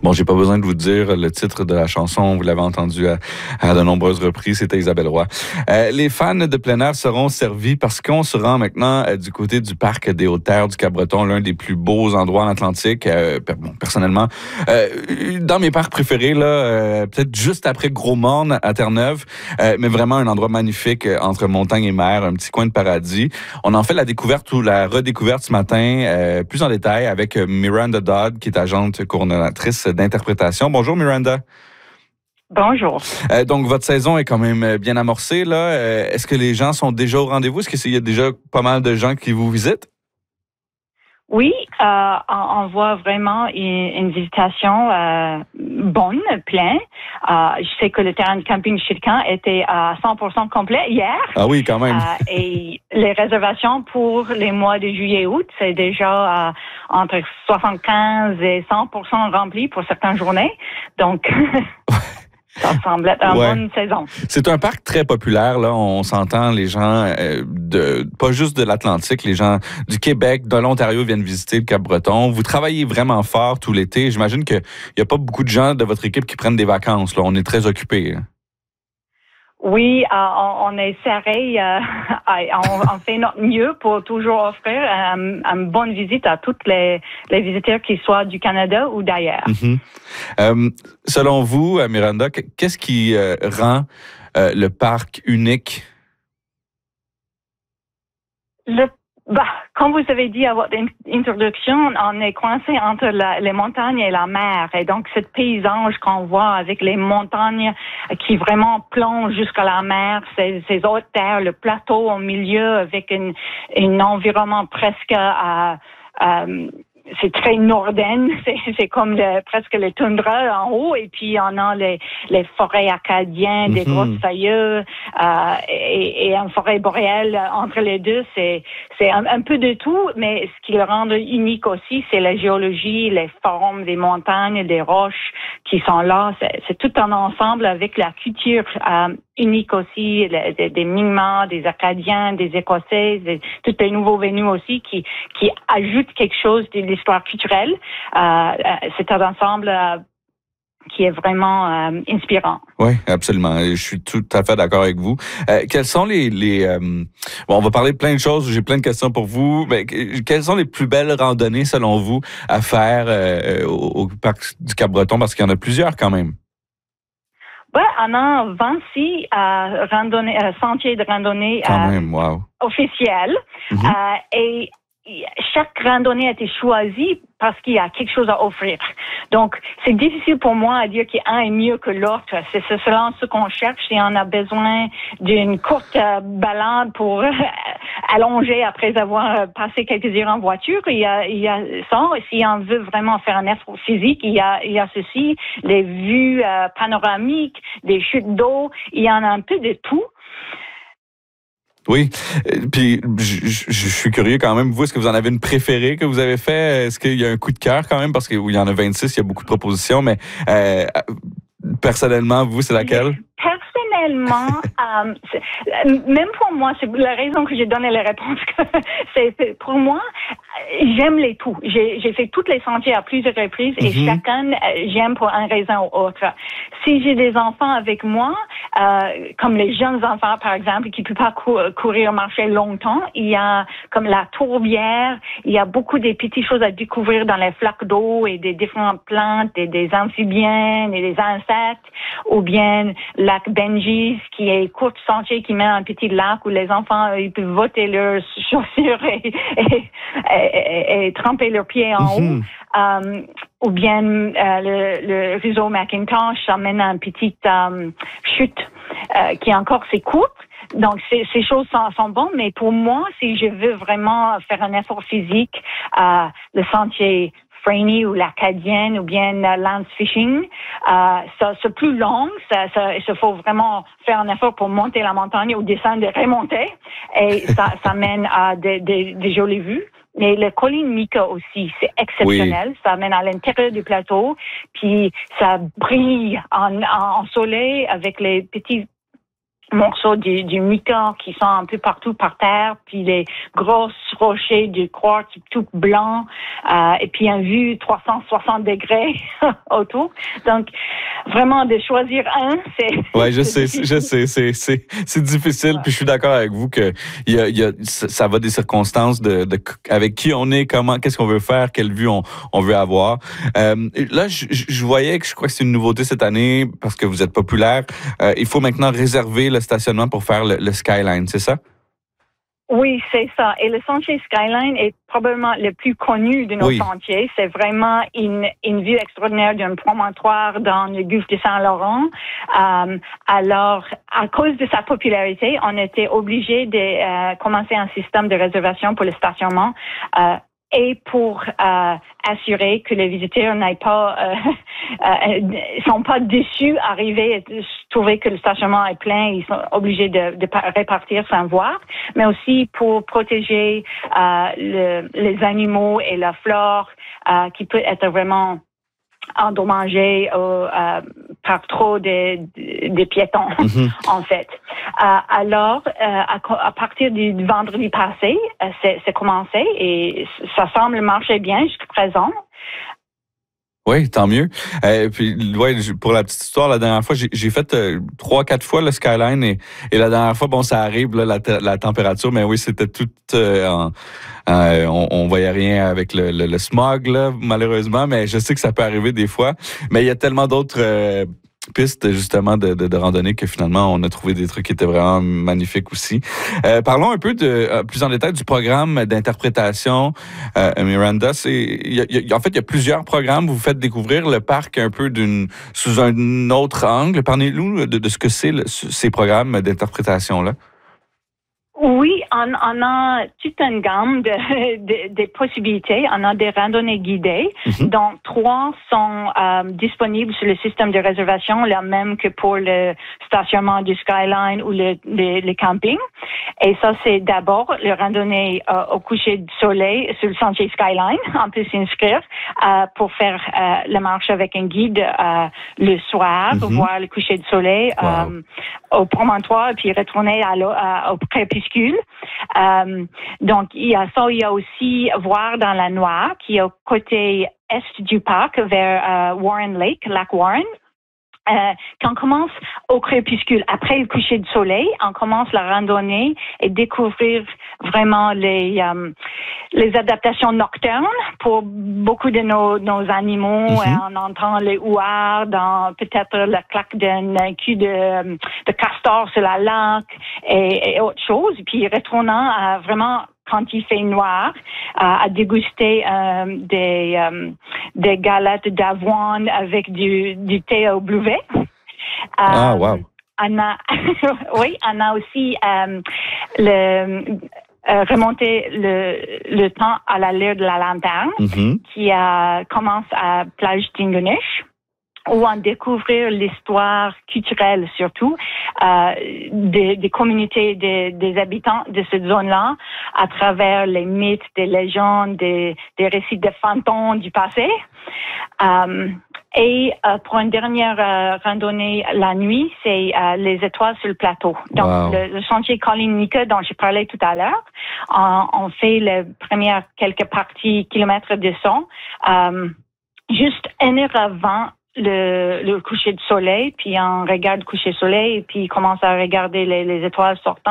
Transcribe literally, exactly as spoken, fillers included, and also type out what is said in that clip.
Bon, j'ai pas besoin de vous dire le titre de la chanson, vous l'avez entendu à, à de nombreuses reprises, c'était Isabelle Roy. Euh, les fans de plein air seront servis parce qu'on se rend maintenant euh, du côté du parc des Hautes-Terres du Cap-Breton, l'un des plus beaux endroits en Atlantique. Euh, bon, personnellement, euh, dans mes parcs préférés, là, euh, peut-être juste après Gros-Morne à Terre-Neuve, euh, mais vraiment un endroit magnifique euh, entre montagne et mer, un petit coin de paradis. On en fait la découverte ou la redécouverte ce matin, euh, plus en détail avec Miranda Dodd, qui est agente coordonnatrice d'interprétation. Bonjour Miranda. Bonjour. Euh, donc, votre saison est quand même bien amorcée, là. Euh, est-ce que les gens sont déjà au rendez-vous? Est-ce qu'il y a déjà pas mal de gens qui vous visitent? Oui, euh, on, on voit vraiment une, une visitation euh, bonne, pleine. Euh, je sais que le terrain de camping Chilcan était à cent pour cent complet hier. Ah oui, quand même. Euh, et les réservations pour les mois de juillet-août, c'est déjà euh, entre soixante-quinze et cent pour cent rempli pour certaines journées. Donc... Ça semble être une ouais. bonne saison. C'est un parc très populaire, là. On s'entend, les gens, euh, de pas juste de l'Atlantique, les gens du Québec, de l'Ontario viennent visiter le Cap-Breton. Vous travaillez vraiment fort tout l'été. J'imagine qu'il n'y a pas beaucoup de gens de votre équipe qui prennent des vacances, là. On est très occupés. Hein. Oui, euh, on, on est serré, euh, on, on fait notre mieux pour toujours offrir euh, une bonne visite à tous les, les visiteurs, qu'ils soient du Canada ou d'ailleurs. Mm-hmm. Euh, selon vous, Miranda, qu'est-ce qui euh, rend euh, le parc unique? Le Bah, comme vous avez dit à votre introduction, on est coincé entre la, les montagnes et la mer. Et donc, ce paysage qu'on voit avec les montagnes qui vraiment plongent jusqu'à la mer, ces, ces hautes terres, le plateau au milieu avec un, un environnement presque à... à c'est très nordaine, c'est, c'est comme le, presque le toundra en haut, et puis on a les, les forêts acadiennes, des mm-hmm. grosses feuilleux, euh, et, et une forêt boréale entre les deux. C'est, c'est un, un peu de tout, mais ce qui le rend unique aussi, c'est la géologie, les formes des montagnes, des roches qui sont là. C'est, c'est tout un ensemble avec la culture euh, unique aussi, les, des, des Mi'kmaq, des Acadiens, des Écossais, des, tous les nouveaux venus aussi qui, qui ajoutent quelque chose de l'histoire culturelle. Euh, c'est un ensemble euh, qui est vraiment euh, inspirant. Oui, absolument. Je suis tout à fait d'accord avec vous. Euh, quels sont les... les euh, bon, on va parler de plein de choses. J'ai plein de questions pour vous. Mais quelles sont les plus belles randonnées, selon vous, à faire euh, au, au parc du Cap-Breton? Parce qu'il y en a plusieurs quand même. Ouais, on a vingt-six euh, randonnées, euh, sentiers de randonnée quand euh, même, wow. officiels. Mm-hmm. Euh, et chaque randonnée a été choisie parce qu'il y a quelque chose à offrir. Donc, c'est difficile pour moi à dire qu'un est mieux que l'autre. C'est selon ce qu'on cherche. Si on a besoin d'une courte balade pour allonger après avoir passé quelques heures en voiture, il y a, il y a ça. Et si on veut vraiment faire un effort physique, il y a, il y a ceci, les vues euh, panoramiques, des chutes d'eau. Il y en a un peu de tout. Oui, puis je, je, je suis curieux quand même. Vous, est-ce que vous en avez une préférée que vous avez fait? Est-ce qu'il y a un coup de cœur quand même? Parce qu'il y en a vingt-six, il y a beaucoup de propositions, mais euh, personnellement, vous, c'est laquelle? Personnellement, euh, même pour moi, c'est la raison que j'ai donné les réponses. c'est, c'est pour moi, j'aime les tout. J'ai, j'ai fait tous les sentiers à plusieurs reprises et mm-hmm. chacun, j'aime pour une raison ou autre. Si j'ai des enfants avec moi, euh, comme les jeunes enfants par exemple, qui ne peuvent pas cou- courir, marcher longtemps, il y a comme la tourbière, il y a beaucoup de petites choses à découvrir dans les flaques d'eau et des différentes plantes, et des amphibiens et des insectes, ou bien lac Benji, qui est court sentier qui mène à un petit lac où les enfants ils peuvent voter leurs chaussures et, et, et, et, et tremper leurs pieds en mm-hmm. haut. Um, ou bien euh, le, le réseau Macintosh, ça mène à une petite um, chute euh, qui encore c'est courte. Donc, ces, ces choses sont, sont bonnes, mais pour moi, si je veux vraiment faire un effort physique, euh, le sentier Franey ou l'Acadienne ou bien uh, Lance Fishing, euh, ça, c'est plus long, ça, ça, il faut vraiment faire un effort pour monter la montagne ou descendre et remonter, et ça, ça mène à des, des, des jolies vues. Mais le colline Mica aussi, c'est exceptionnel. Oui. Ça mène à l'intérieur du plateau, puis ça brille en, en soleil avec les petits morceaux du, du mica qui sont un peu partout par terre, puis les grosses rochers du quartz tout blanc, euh, et puis un vue trois cent soixante degrés autour. Donc, vraiment, de choisir un, c'est... Oui, je sais, je sais, c'est, c'est, c'est difficile, ouais. Puis je suis d'accord avec vous que il y a, il y a, ça va des circonstances de, de avec qui on est, comment, qu'est-ce qu'on veut faire, quelle vue on, on veut avoir. Euh, là, je, je voyais que je crois que c'est une nouveauté cette année, parce que vous êtes populaire, euh, il faut maintenant réserver le stationnement pour faire le, le Skyline, c'est ça? Oui, c'est ça. Et le sentier Skyline est probablement le plus connu de nos oui. sentiers. C'est vraiment une, une vue extraordinaire d'un promontoire dans le golfe de Saint-Laurent. Euh, alors, à cause de sa popularité, on était obligé de euh, commencer un système de réservation pour le stationnement. Euh, et pour euh, assurer que les visiteurs n'aient pas, euh, euh, sont pas déçus, arriver et trouver que le stationnement est plein, ils sont obligés de, de répartir sans voir, mais aussi pour protéger euh, le, les animaux et la flore euh, qui peut être vraiment endommagé euh, euh, par trop de, de, de piétons, mm-hmm. en fait. Euh, alors, euh, à, à partir du, du vendredi passé, euh, c'est, c'est commencé et ça semble marcher bien jusqu'à présent. Oui, tant mieux. Et euh, puis, ouais, pour la petite histoire, la dernière fois, j'ai, j'ai fait euh, trois, quatre fois le Skyline et, et la dernière fois, bon, ça arrive, là, la, la température, mais oui, c'était tout euh, en... Euh, on, on voyait rien avec le, le, le smog, là, malheureusement, mais je sais que ça peut arriver des fois. Mais il y a tellement d'autres euh, pistes, justement, de, de, de randonnée que finalement, on a trouvé des trucs qui étaient vraiment magnifiques aussi. Euh, parlons un peu de, euh, plus en détail du programme d'interprétation. Euh, Miranda, c'est, y a, y a, en fait, il y a plusieurs programmes. Vous faites découvrir le parc un peu d'une, sous un autre angle. Parlez-nous de, de ce que c'est le, ces programmes d'interprétation-là. Oui, on, on a toute une gamme de, de, de possibilités. On a des randonnées guidées, mm-hmm. dont trois sont euh, disponibles sur le système de réservation, la même que pour le stationnement du Skyline ou le, le, le camping. Et ça, c'est d'abord le randonnée euh, au coucher du soleil sur le sentier Skyline. On peut s'inscrire euh, pour faire euh, la marche avec un guide euh, le soir, mm-hmm. voir le coucher du soleil wow. euh, au promontoire et puis retourner à à, au crépuscule. Euh, donc, il y a ça, il y a aussi voir dans la noire, qui est au côté est du parc, vers euh, Warren Lake, lac Warren. Euh, quand on commence au crépuscule, après le coucher du soleil, on commence la randonnée et découvrir vraiment les euh, les adaptations nocturnes pour beaucoup de nos, nos animaux. Mm-hmm. On entend les ouards, dans peut-être la claque d'un cul de, de castor sur la lac et, et autre chose. Puis retournant à vraiment quand il fait noir, à, à déguster euh, des, euh, des galettes d'avoine avec du, du thé au bleuet. Ah, euh, wow. On a, oui, on a aussi euh, le, euh, remonté le, le temps à l'allure de la lanterne, mm-hmm. qui euh, commence à plage Tingonish, où on découvre l'histoire culturelle surtout euh, des, des communautés des, des habitants de cette zone-là à travers les mythes, des légendes, des, des récits de fantômes du passé. Euh, et euh, pour une dernière euh, randonnée la nuit, c'est euh, les étoiles sur le plateau. Donc, wow. le, le sentier Colline Nika dont j'ai parlé tout à l'heure, on, on fait les premières quelques parties kilomètres de son, euh, juste une heure avant Le, le coucher du soleil, puis on regarde le coucher du soleil, et puis on commence à regarder les, les étoiles sortant.